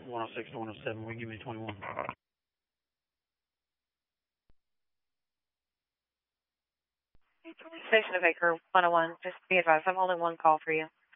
106 to 107. We give me 21. Station of Acre 101. Just be advised, I'm holding one call for you.